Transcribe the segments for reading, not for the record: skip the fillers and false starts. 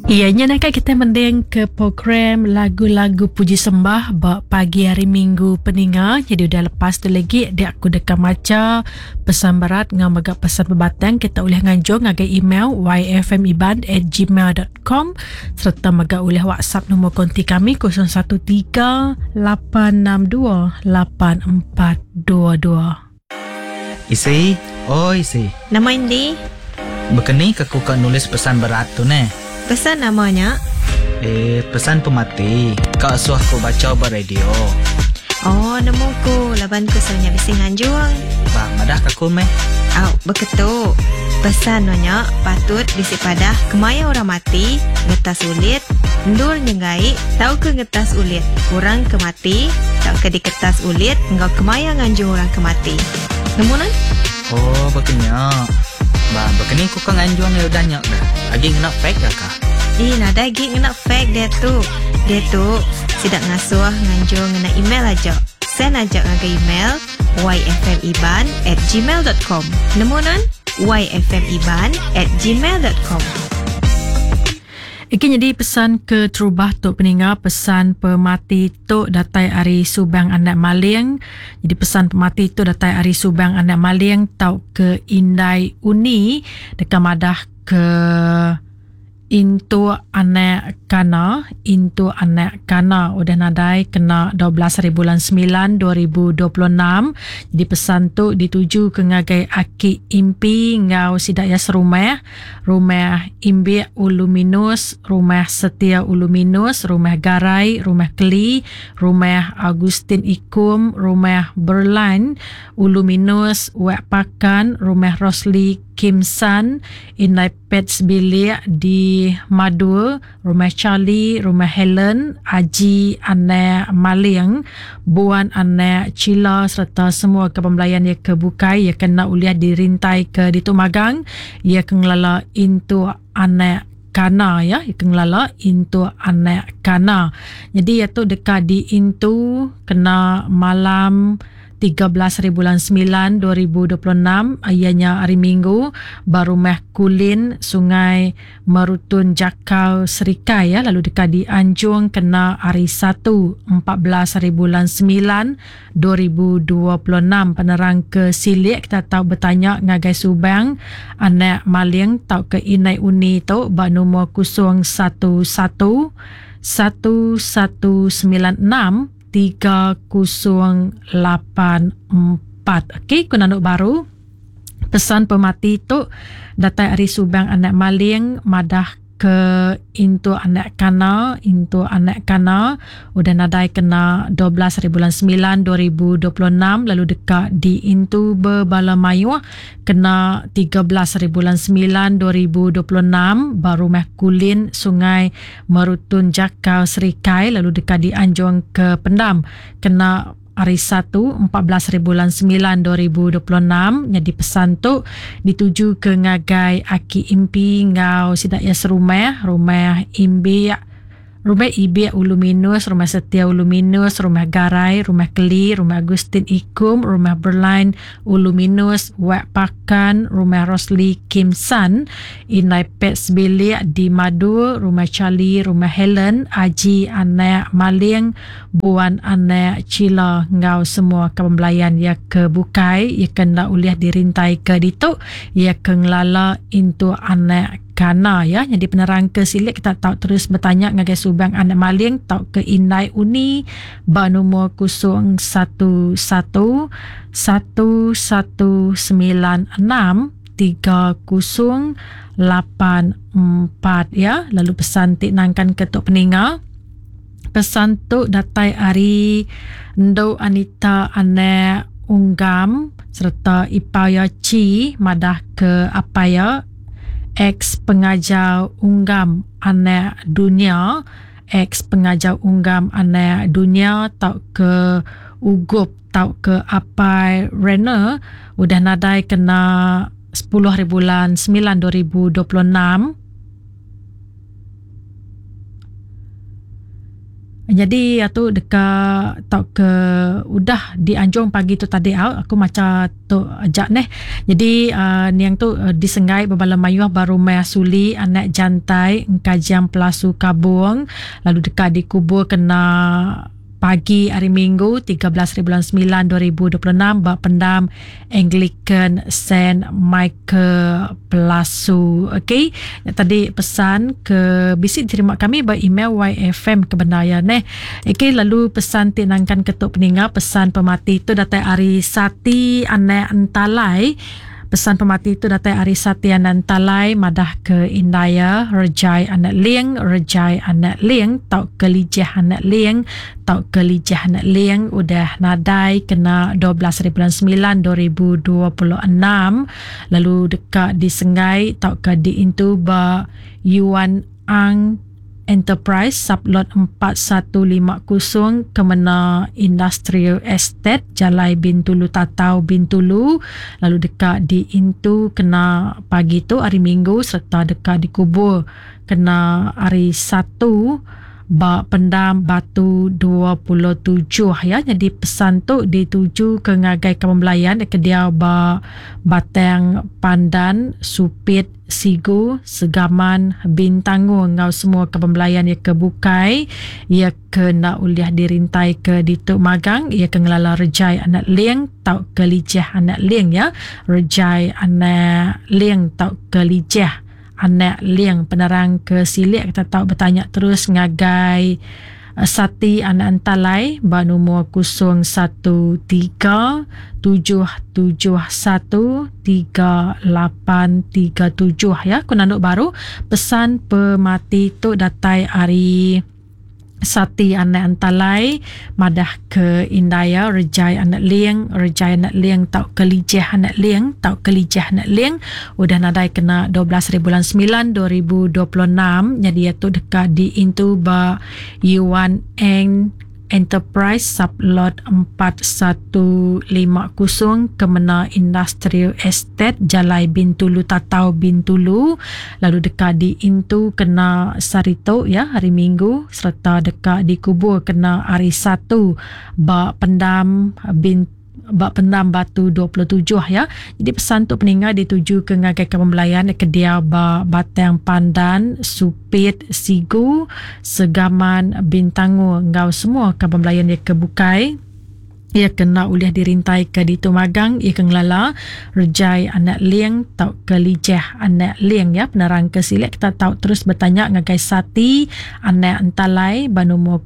Ianya nak kita mendeng ke program lagu-lagu puji sembah pagi hari Minggu peninga. Jadi udah lepas tu lagi dia aku dekat maca pesan berat ngam agak pesan berbatang kita boleh nganjung ngagai email yfmiban@gmail.com serta magak boleh WhatsApp nombor konti kami 0138628422. Isi, isi. Nama Indi? Bekeni aku kan nulis pesan berat tu ne. Pesan namanya? Pesan pemati. Kak suah aku baca radio. Oh, namuku. Laban ku soalnya bisa nganjuang. Bang, madah aku meh. Beketuk. Pesan nonya patut bisi padah kemaya orang mati, ngetas ulit, ndul nyengai, tau ke ngetas ulit. Orang kemati, tau ke di kertas ulit, engkau kemaya nganjung orang kemati. Namunan? Oh, bekenya. Bang, bekeni aku kan nganjuang ya udah nyak dah. Lagi kena fake dah kah? Nada lagi kena fake dia tu. Dia tu sidak ngasuh nganjung ngena email aja. Send aja ngaga email yfmiban@gmail.com. Namunan yfmiban@gmail.com. Iki jadi pesan ke terubah tok peninga pesan pemati tok datai ari Subang anak Maling. Jadi pesan pemati tok datai ari Subang anak Maling tau ke Indai Uni dekat madah ke Into anak kana udah nadai kena 12 bulan 9 2026. Jadi pesan tu dituju ke ngagai Aki Impi ngau sidak ya serumah Imbi Ulu Minus, rumah Setia Ulu Minus, rumah Garai, rumah Keli, rumah Agustin Ikum, rumah Berlan Ulu Minus, Wek Pakan, rumah Rosli Kim San, Inai Pets Bilik di Madu, rumah Charlie, rumah Helen, Aji anak Maling, Buan anak Cila serta semua kepembelayan yang kebukai ia kena uliah dirintai ke ditu magang ia kengelala into anak kana ya kengelala into anak kana. Jadi iaitu dekat di into kena malam 13 bulan 9 2026 ianya hari Minggu baru meh Kulin Sungai Merutun Jakau Serikai ya lalu dekat di Anjung kena hari 1 14 bulan 9 2026 penerang ke Silik kita tahu bertanya ngagai Subang anak Maling tahu ke Inai Uni tu ba nombor 011 1196 3084. Okey, kunanuk baru. Pesan pemati tu datai ari Subang anak Maling madah ke Into anak kana udah nadai kena 12 bulan 9 2026 lalu dekat di Into Berbalamayu kena 13 bulan 9 2026 baru meh Kulin Sungai Merutun Jakau Serikai lalu dekat di Anjung ke Pendam kena hari 1 14 bulan 9 2026. Jadi pesan tu dituju ke ngagai Aki Impi ngau sidak ya serumah Ibi Ulu Minus, rumah Setia Ulu Minus, rumah Garai, rumah Keli, rumah Agustin Ikum, rumah Berlain Ulu Minus, Wek Pakan, rumah Rosli Kim San, Inai Pets Bilik di Madu, rumah Charlie, rumah Helen, Aji anak Maling, Buan anak Cila ngau semua kepembelayan ia kebukai ia kena uliah dirintai ke dituk ia kengelala into anak kana ya. Jadi penerang ke Silik kita tahu terus bertanya ngagai Subang anak Maling tahu ke Indai Uni ba nombor 011 1196 3084 ya. Lalu pesan tik nangkan ketuk peninga pesan tu datai ari Ndo Anita anak Unggam serta Ipaya Ci madah ke Apaya ex pengajar Unggam anak dunia tau ke Ugup tau ke Apai Renner udah nadai kena 10 bulan 9 2026. Jadi tu dekat tau ke udah di Anjong pagi tu tadi aku macam tu ajak neh. Jadi niang tu disengai bebala mayuh baru maya suli anak jantai kajian pelasu kabung lalu dekat dikubur kena pagi hari Minggu 13 bulan 9 2026 bak pendam Anglican St. Michael Pelasu. Okey, tadi pesan ke bisik terima kami by email YFM kebenaran Okey, lalu pesan tinangkan ketuk peninga pesan pemati itu datai Ari Sati anak entalai. Pesan pemati itu datai Ari Sati anak entalai madah ke Indaya Rejai anak Liang Rejai anak Liang tau ke Lijah anak Liang tau ke Lijah anak Liang udah nadai kena 12 bulan 9 2026 lalu dekat di Sengai tau ke di Intu ba Yuan Ang Enterprise sublot 4150 Kemena Industrial Estate Jalai Bintulu Tatau Bintulu lalu dekat di Intu kena pagi tu hari Minggu serta dekat di kubur kena hari Sabtu bak pendam batu 27 ya. Jadi pesan tu dituju ke ngagai Kepembelayan ke dia bak Batang Pandan Supit Sigu Segaman Bintangu ngau semua Kepembelayan ia kebukai ia kena uliah dirintai ke dituk magang ia ke ngelala Rejai anak Liang tau ke Lijah anak Liang ya. Rejai anak Liang tau ke Lijah anak Liang penerang ke Silik kita tahu bertanya terus ngagai Sati anak entalai ba nombor 01377133837 ya. Kunanduk baru pesan pemati tu datai Ari Sati anak entalai madah ke Indaya Rejai anak Liang Rejai anak Liang tau ke Lijah anak Liang tau ke Lijah anak Liang udah nadai kena 12 bulan 9 2026 jadi itu dekat di Intu ba Yuan Eng Enterprise sublot 4150 Kemena Industrial Estate Jalai Bintulu Tatau Bintulu lalu dekat di Intu kena Sarito ya hari Minggu serta dekat di kubur kena hari Sabtu bak pendam batu 27 ya. Jadi pesan tu peninggal dituju ke ngagai Kepembelayan ke dia Batang Pandan Supit Sigu Segaman Bintangu ngau semua Kepembelayan dia kebukai ia kena uliah dirintai ke ditu magang ia kengelala Rejai anak Liang tau ke Lijah anak Liang ya. Penerang ke Silik kita tahu terus bertanya ngagai Sati anak entalai ba nombor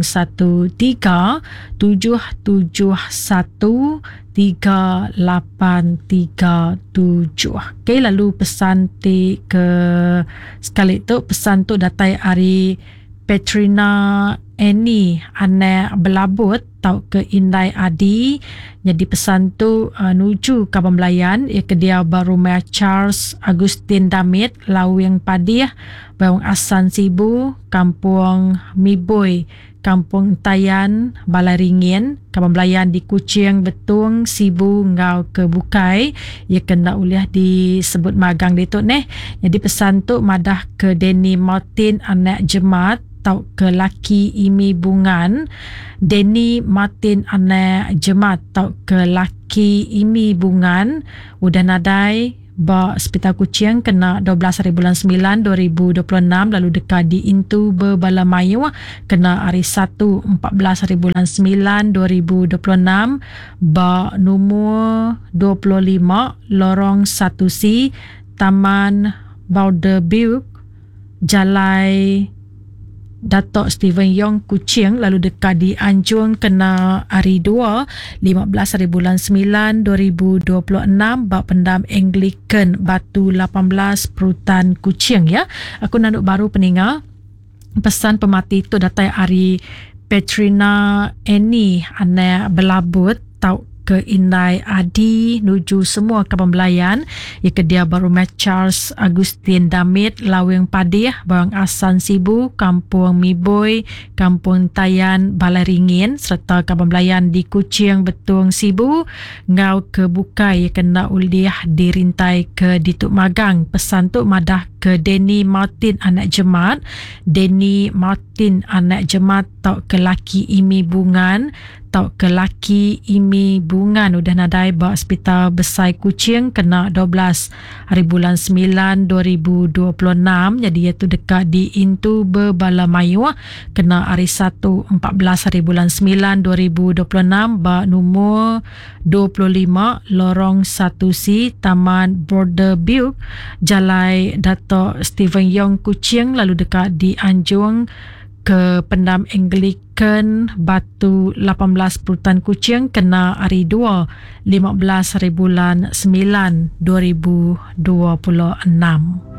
01377133837. Okey, lalu pesan ti ke sekali tu pesan tu datai Ari Petrina Annie anak Belabut tau ke Indai Adi. Jadi pesan tu nuju Kepembelayan ia ke dia baru Charles Agustin Damit Lawing Padih Bawang Asan Sibu Kampung Miboy Kampung Tayan Balai Ringin Kepembelayan di Kuching Betung Sibu ngau ke Bukai ia kena uliah disebut magang ditu Jadi pesan tu madah ke Denny Martin anak Jemat tau ke Laki Imi Bungan Denny Martin anak Jemat tau ke Laki Imi Bungan udah nadai ba Hospital Kuching kena 12 bulan 9 2026 lalu dekat di Intu Berbala Mayu kena hari 1 14 bulan 9 2026 ba nombor 25 lorong 1C Taman Bauderbeuk Jalai Datuk Stephen Yong Kuching lalu dekat di Anjung kena hari 2 15 bulan 9 2026 bak pendam Anglican Batu 18 Perutan Kuching ya. Aku nanduk baru peninggal pesan pemati itu datai hari Petrina Annie anak Belabut tau ke Indai Adi nuju semua Kampung Belayan ia kedia Barumat Charles Agustin Damit Laweng Padih Bawang Asan Sibu Kampung Miboy Kampung Tayan Balai Ringin serta Kampung Belayan di Kuching Betung Sibu ngau ke Bukai ia kena uliah dirintai ke Dituk Magang pesan tu madah ke Denny Martin anak jemaat Denny Martin anak jemaat tau ke laki Imi Bungan tau ke laki Imi Bungan udah nadai ba Hospital Besar Kuching kena 12 hari bulan 9 2026 jadi iaitu dekat di Intu Bebala Mayu kena hari 1 14 hari bulan 9 2026 ba nombor 25 lorong 1C Taman Borderview Jalai Dato' Stephen Yong Kuching lalu dekat di Anjung ke Pendam Anglican Batu 18 Perutan Kuching kena hari 2 15 hari bulan 9 2026.